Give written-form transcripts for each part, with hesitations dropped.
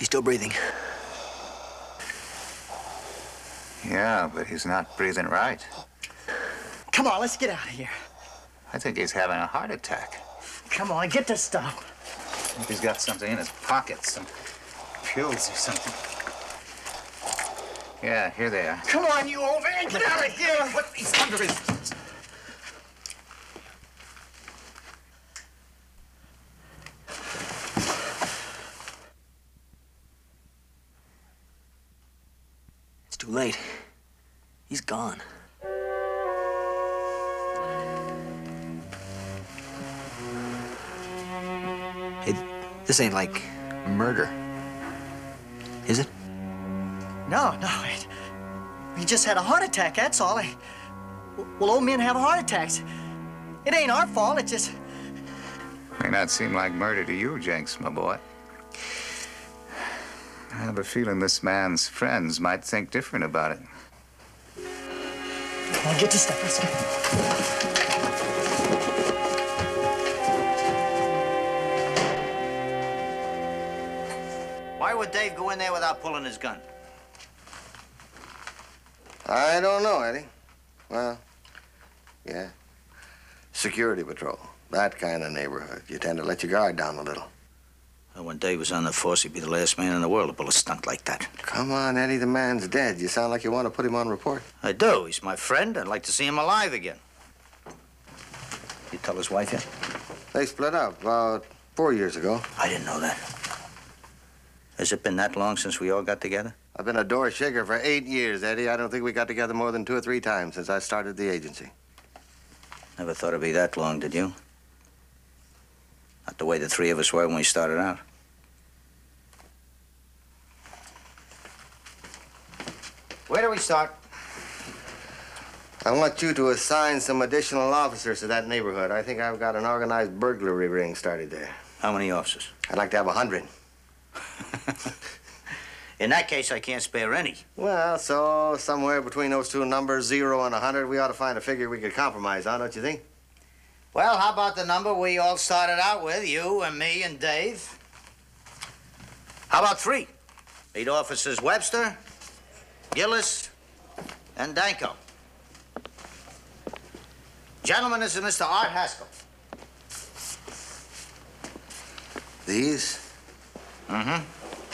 He's still breathing. Yeah, but he's not breathing right. Come on, let's get out of here. I think he's having a heart attack. Come on, get this stuff. I think he's got something in his pocket, some pills or something. Yeah, here they are. Come on, you old man, get out of here. What? He's under his... It's too late. He's gone. Hey, this ain't like murder, is it? No. He just had a heart attack, that's all. Well, old men have heart attacks. It ain't our fault, it just... May not seem like murder to you, Jenks, my boy. I have a feeling this man's friends might think different about it. Come on, get this stuff, let's go. Why would Dave go in there without pulling his gun? I don't know, Eddie. Well, yeah. Security patrol. That kind of neighborhood. You tend to let your guard down a little. Well, when Dave was on the force, he'd be the last man in the world to pull a stunt like that. Come on, Eddie, the man's dead. You sound like you want to put him on report. I do. He's my friend. I'd like to see him alive again. You tell his wife yet? They split up about 4 years ago. I didn't know that. Has it been that long since we all got together? I've been a door shaker for 8 years, Eddie. I don't think we got together more than 2 or 3 times since I started the agency. Never thought it'd be that long, did you? Not the way the three of us were when we started out. Where do we start? I want you to assign some additional officers to that neighborhood. I think I've got an organized burglary ring started there. How many officers? I'd like to have 100. In that case, I can't spare any. Well, so somewhere between those two numbers, 0 and 100, we ought to find a figure we could compromise on, don't you think? Well, how about the number we all started out with, you and me and Dave? How about 3? Meet officers Webster, Gillis, and Danko. Gentlemen, this is Mr. Art Haskell. These? Mm-hmm.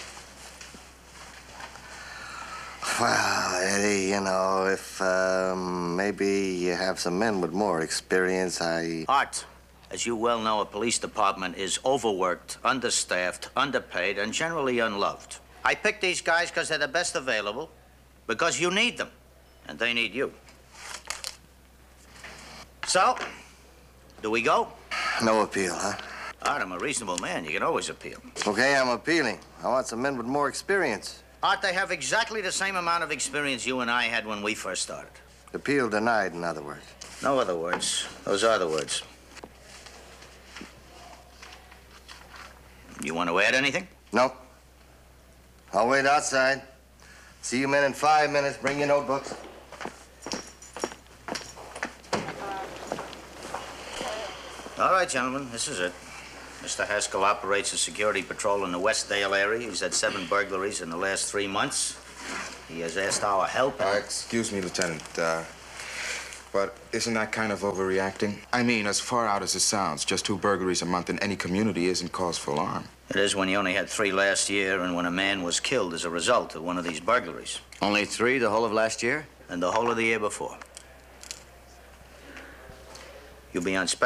Well, Eddie, you know, if maybe you have some men with more experience, Art, as you well know, a police department is overworked, understaffed, underpaid, and generally unloved. I picked these guys because they're the best available, because you need them, and they need you. So, do we go? No appeal, huh? Art, I'm a reasonable man. You can always appeal. Okay, I'm appealing. I want some men with more experience. Art, they have exactly the same amount of experience you and I had when we first started. Appeal denied, in other words. No other words. Those are the words. You want to add anything? No. I'll wait outside. See you men in 5 minutes. Bring your notebooks. All right, gentlemen, this is it. Mr. Haskell operates a security patrol in the Westdale area. He's had 7 burglaries in the last 3 months. He has asked our help. Excuse me, Lieutenant, but isn't that kind of overreacting? I mean, as far out as it sounds, just 2 burglaries a month in any community isn't cause for alarm. It is when you only had 3 last year and when a man was killed as a result of one of these burglaries. Only 3 the whole of last year? And the whole of the year before. You'll be on special.